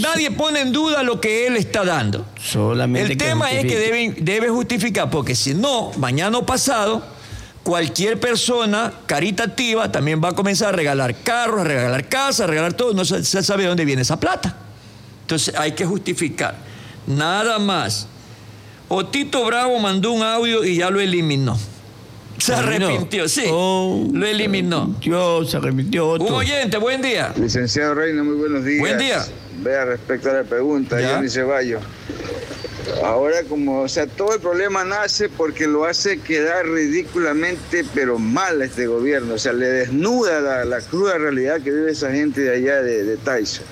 Nadie pone en duda lo que él está dando. Solamente el tema es que debe justificar, porque si no, mañana o pasado, cualquier persona caritativa también va a comenzar a regalar carros, a regalar casas, a regalar todo. No se sabe de dónde viene esa plata. Entonces hay que justificar. Nada más. Otito Bravo mandó un audio y ya lo eliminó. Se arrepintió, sí. Lo eliminó. Se arrepintió otro. Un oyente, buen día. Licenciado Reina, muy buenos días. Buen día. Vea, respecto a la pregunta, Johnny Ceballos. Ahora, todo el problema nace porque lo hace quedar ridículamente, pero mal a este gobierno. Le desnuda la cruda realidad que vive esa gente de allá de Tyson.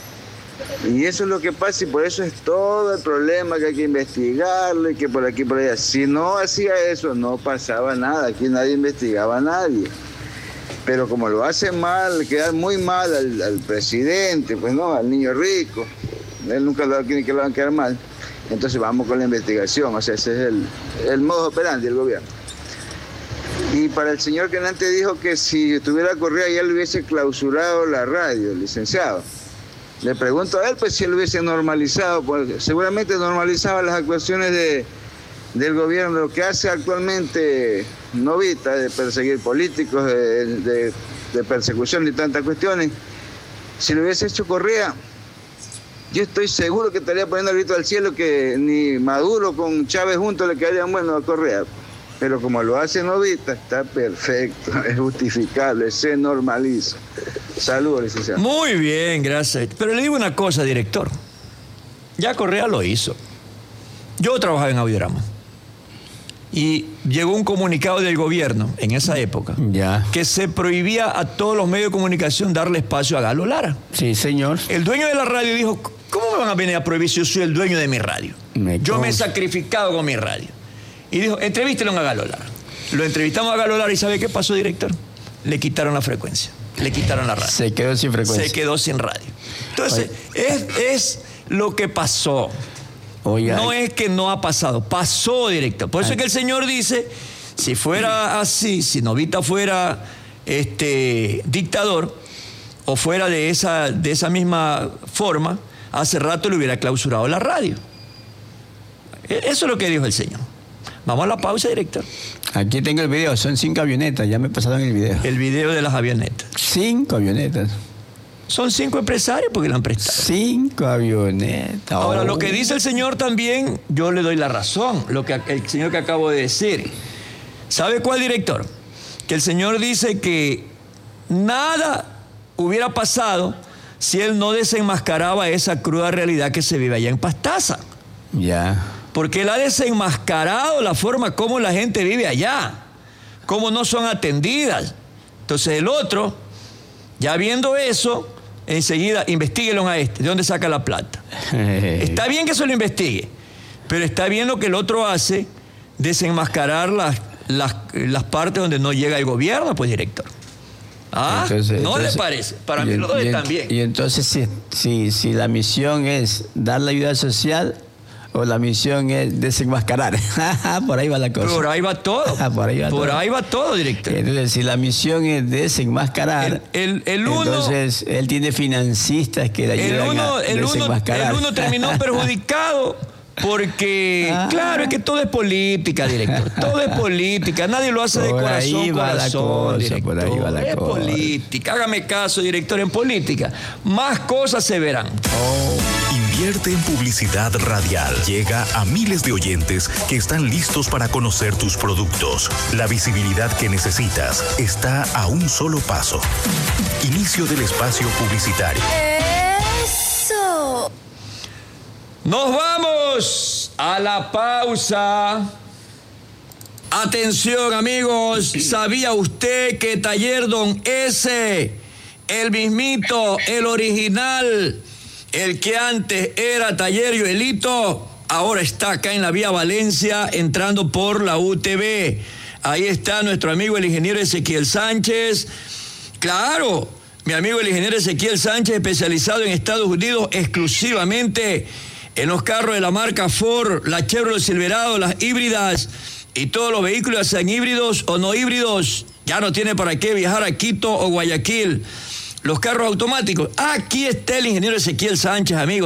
Y eso es lo que pasa y por eso es todo el problema que hay que investigarlo y que por aquí por allá. Si no hacía eso, no pasaba nada. Aquí nadie investigaba a nadie. Pero como lo hace mal, queda muy mal al presidente, pues no, al niño rico. Él nunca lo tiene que lo van a quedar mal. Entonces vamos con la investigación. Ese es el modus operandi del gobierno. Y para el señor que antes dijo que si estuviera Correa ya le hubiese clausurado la radio, licenciado. Le pregunto a él, pues si él hubiese normalizado, pues seguramente normalizaba las actuaciones del gobierno, lo que hace actualmente Novita, de perseguir políticos, de persecución y tantas cuestiones. Si lo hubiese hecho Correa, yo estoy seguro que estaría poniendo el grito al cielo que ni Maduro con Chávez juntos le quedarían bueno a Correa. Pero como lo hace Novita, está perfecto, es justificable, se normaliza. Saludos, licenciado. Muy bien, gracias. Pero le digo una cosa, director. Ya Correa lo hizo. Yo trabajaba en Audiodrama. Y llegó un comunicado del gobierno en esa época que se prohibía a todos los medios de comunicación darle espacio a Galo Lara. Sí, señor. El dueño de la radio dijo, ¿cómo me van a venir a prohibir si yo soy el dueño de mi radio? Yo me he sacrificado con mi radio. Y dijo, entrevístelo a Galo Lara. Lo entrevistamos a Galo Lara y ¿sabe qué pasó, director? Le quitaron la frecuencia, le quitaron la radio. Se quedó sin frecuencia. Se quedó sin radio. Entonces, es lo que pasó. No es que no ha pasado, pasó, director. Por eso es que el señor dice, si fuera así, si Novita fuera dictador o fuera de esa misma forma, hace rato le hubiera clausurado la radio. Eso es lo que dijo el señor. Vamos a la pausa, director. Aquí tengo el video, son 5 avionetas, ya me pasaron el video. El video de las avionetas. 5 avionetas. Son 5 empresarios porque le han prestado. 5 avionetas. Ahora, lo que dice el señor también, yo le doy la razón, el señor que acabo de decir. ¿Sabe cuál, director? Que el señor dice que nada hubiera pasado si él no desenmascaraba esa cruda realidad que se vive allá en Pastaza. Ya. Porque él ha desenmascarado la forma como la gente vive allá, cómo no son atendidas. Entonces el otro, ya viendo eso, enseguida investíguelo a este, ¿de dónde saca la plata? Está bien que se lo investigue, pero está bien lo que el otro hace, desenmascarar las partes donde no llega el gobierno, pues, director. Entonces, ¿no le parece? Para mí lo doy también. Y entonces, si la misión es dar la ayuda social, o la misión es desenmascarar. Por ahí va la cosa. Por ahí va todo. Por ahí va todo, director. Entonces, si la misión es desenmascarar, entonces él tiene financistas que le ayudan a desenmascarar. El uno terminó perjudicado porque, claro, es que todo es política, director. Todo es política. Nadie lo hace de corazón, director. Por ahí va la cosa. Es política. Hágame caso, director, en política. Más cosas se verán. Invierte en publicidad radial. Llega a miles de oyentes que están listos para conocer tus productos. La visibilidad que necesitas está a un solo paso. Inicio del espacio publicitario. ¡Eso! Nos vamos a la pausa. Atención, amigos. ¿Sabía usted que Taller Don S, el mismito, el original, el que antes era Taller Joelito, ahora está acá en la vía Valencia, entrando por la UTV? Ahí está nuestro amigo el ingeniero Ezequiel Sánchez. Claro, mi amigo el ingeniero Ezequiel Sánchez, especializado en Estados Unidos exclusivamente en los carros de la marca Ford, la Chevrolet Silverado, las híbridas y todos los vehículos, sean híbridos o no híbridos. Ya no tiene para qué viajar a Quito o Guayaquil. Los carros automáticos. Aquí está el ingeniero Ezequiel Sánchez, amigos.